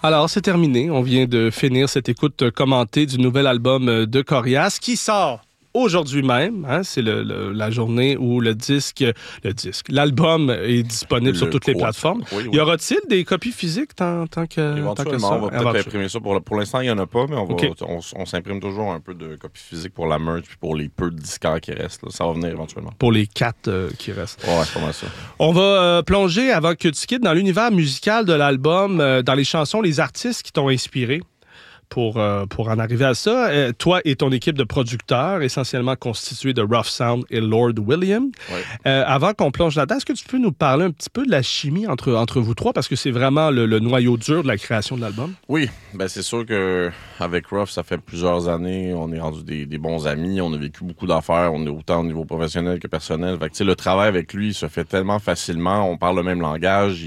Alors, c'est terminé. On vient de finir cette écoute commentée du nouvel album de Corias qui sort aujourd'hui même. Hein, c'est la journée où l'album est disponible sur toutes les plateformes. Oui. Y aura-t-il des copies physiques tant que Éventuellement, ça? on va peut-être imprimer ça. Pour l'instant, il n'y en a pas, mais on s'imprime toujours un peu de copies physiques pour la merch puis pour les peu de disquaires qui restent. Là. Ça va venir éventuellement. Pour les 4 qui restent. Ouais, c'est pas mal ça. On va plonger, avant que tu quittes, dans l'univers musical de l'album, dans les chansons, les artistes qui t'ont inspiré. Pour en arriver à ça, toi et ton équipe de producteurs, essentiellement constituée de Rough Sound et Lord William. Ouais. Avant qu'on plonge là-dedans, est-ce que tu peux nous parler un petit peu de la chimie entre vous trois? Parce que c'est vraiment le noyau dur de la création de l'album. Oui, ben c'est sûr qu'avec Rough, ça fait plusieurs années. On est rendu des bons amis. On a vécu beaucoup d'affaires. On est autant au niveau professionnel que personnel. Fait que, le travail avec lui se fait tellement facilement. On parle le même langage.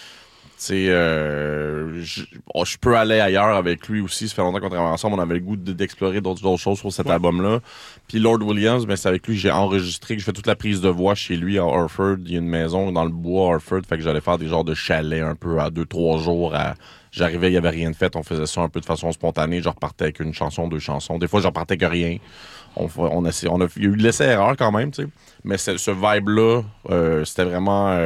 Je peux aller ailleurs avec lui aussi. Ça fait longtemps qu'on travaille ensemble. On avait le goût d'explorer d'autres choses sur cet album-là. Puis Lord Williams, ben, c'est avec lui que j'ai enregistré, que je fais toute la prise de voix chez lui à Orford. Il y a une maison dans le bois à Orford. Fait que j'allais faire des genres de chalets un peu à 2-3 jours. J'arrivais, il n'y avait rien de fait. On faisait ça un peu de façon spontanée. Je repartais avec une chanson, 2 chansons. Des fois, je repartais que rien. Il y a eu de l'essai-erreur quand même, tu sais. Mais ce vibe-là, c'était vraiment...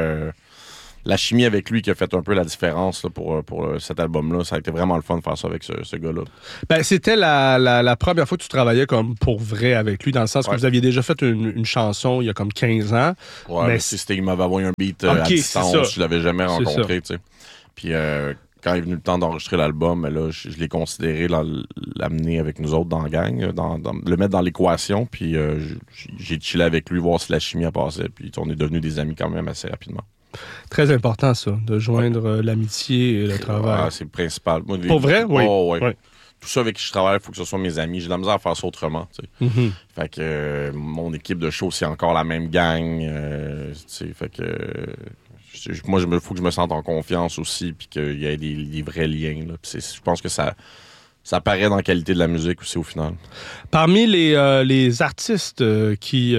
la chimie avec lui qui a fait un peu la différence là, pour cet album-là. Ça a été vraiment le fun de faire ça avec ce gars-là. Ben, c'était la première fois que tu travaillais comme pour vrai avec lui, dans le sens que vous aviez déjà fait une chanson il y a comme 15 ans. Ouais, mais il m'avait envoyé un beat à distance. Je l'avais jamais rencontré. Puis quand est venu le temps d'enregistrer l'album, là, je l'ai considéré l'amener avec nous autres dans la gang, le mettre dans l'équation. Puis j'ai chillé avec lui, voir si la chimie a passé. Puis on est devenus des amis quand même assez rapidement. Très important, ça, de joindre l'amitié et le travail. C'est le principal. Moi, pour vrai? Oui. Ouais. Tout ça avec qui je travaille, il faut que ce soit mes amis. J'ai de la misère à faire ça autrement. Mm-hmm. Fait que mon équipe de show, c'est encore la même gang. Fait que moi, il faut que je me sente en confiance aussi puis qu'il y ait des vrais liens. Là. Je pense que ça paraît dans la qualité de la musique aussi au final. Parmi les artistes qui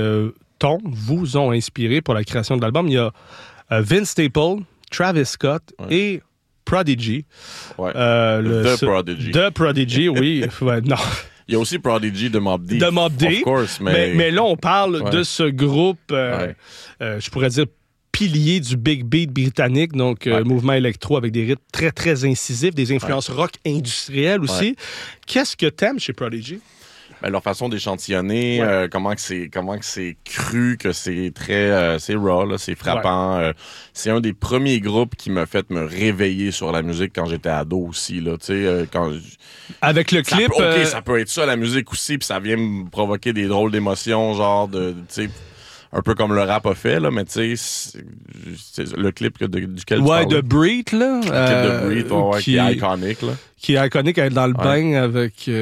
vous ont inspiré pour la création de l'album, il y a Vince Staples, Travis Scott et Prodigy. Ouais. The Prodigy, oui. Non. Il y a aussi Prodigy de Mobb Deep. De Mobb Deep. Of course, mais là, on parle de ce groupe, je pourrais dire, pilier du big beat britannique, donc mouvement électro avec des rythmes très, très incisifs, des influences rock industrielles aussi. Ouais. Qu'est-ce que t'aimes chez Prodigy? Ben, leur façon d'échantillonner, comment que c'est cru, que c'est très c'est raw, là, c'est frappant. Ouais. C'est un des premiers groupes qui m'a fait me réveiller sur la musique quand j'étais ado aussi. Là, avec le clip... ça peut être ça, la musique aussi, puis ça vient me provoquer des drôles d'émotions, genre de... un peu comme le rap a fait, là, mais tu sais, c'est le clip duquel tu parles. De Breathe, là. Le clip de Breathe, qui est iconique, là. Qui est iconique, elle est dans le bain avec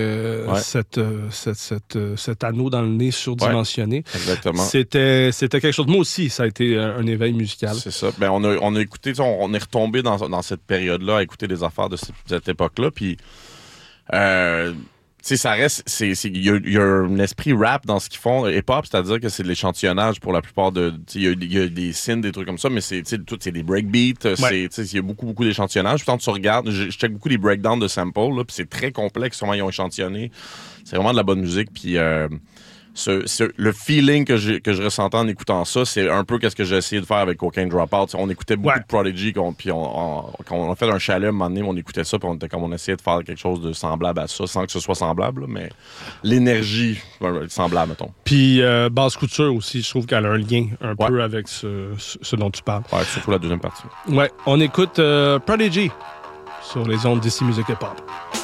cet anneau dans le nez surdimensionné. Ouais, exactement. C'était quelque chose. Moi aussi, ça a été un éveil musical. C'est ça. Ben, on a écouté, on est retombé dans cette période-là à écouter des affaires de cette époque-là, puis... tu sais, ça reste, il y a un esprit rap dans ce qu'ils font, hip-hop, c'est-à-dire que c'est de l'échantillonnage pour la plupart de, il y a des synths, des trucs comme ça, mais c'est des breakbeats, il y a beaucoup d'échantillonnage. Puis quand tu regardes, je check beaucoup les breakdowns de samples, là, puis c'est très complexe comment ils ont échantillonné. C'est vraiment de la bonne musique, puis le feeling que je ressentais en écoutant ça, c'est un peu qu'est-ce que j'ai essayé de faire avec Cocaine Dropout. On écoutait beaucoup de Prodigy, puis quand on a fait un chalet, à un moment donné, on écoutait ça, puis on essayait de faire quelque chose de semblable à ça, sans que ce soit semblable, mais l'énergie semblable, mettons. Puis Basse Couture aussi, je trouve qu'elle a un lien un peu avec ce dont tu parles. Ouais, surtout la deuxième partie. Ouais, on écoute Prodigy sur les ondes d'ici Musique Hip Hop.